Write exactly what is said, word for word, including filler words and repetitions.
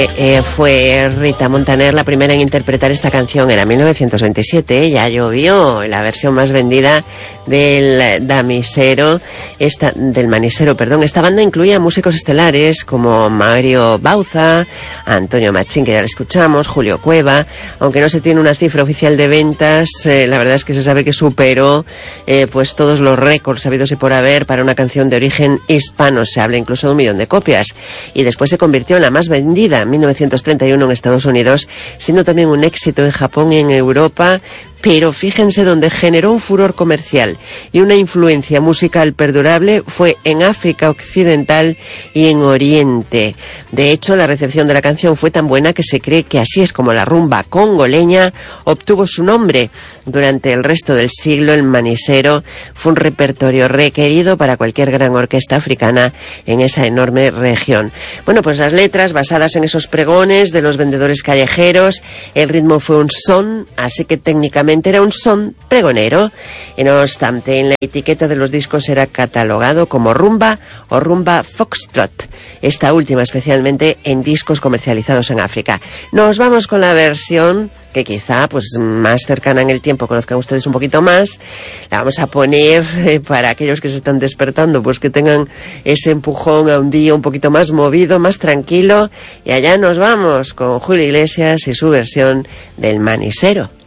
Eh, fue Rita Montaner la primera en interpretar esta canción. Era mil novecientos veintisiete, ya llovió, la versión más vendida del damisero, esta, del manisero, perdón. Esta banda incluía músicos estelares como Mario Bauza, Antonio Machín, que ya lo escuchamos, Julio Cueva. Aunque no se tiene una cifra oficial de ventas, eh, la verdad es que se sabe que superó eh, pues todos los récords habidos y por haber para una canción de origen hispano. Se habla incluso de un millón de copias, y después se convirtió en la más vendida en mil novecientos treinta y uno en Estados Unidos, siendo también un éxito en Japón y en Europa. Pero fíjense, donde generó un furor comercial y una influencia musical perdurable fue en África Occidental y en Oriente. De hecho, la recepción de la canción fue tan buena que se cree que así es como la rumba congoleña obtuvo su nombre. Durante el resto del siglo, el manisero fue un repertorio requerido para cualquier gran orquesta africana en esa enorme región. Bueno, pues las letras basadas en esos pregones de los vendedores callejeros, el ritmo fue un son, así que técnicamente era un son pregonero. Y no obstante, en la etiqueta de los discos era catalogado como rumba o rumba foxtrot, esta última especialmente en discos comercializados en África. Nos vamos con la versión que quizá pues más cercana en el tiempo conozcan ustedes un poquito más. La vamos a poner eh, para aquellos que se están despertando, pues que tengan ese empujón a un día un poquito más movido, más tranquilo. Y allá nos vamos con Julio Iglesias y su versión del manisero.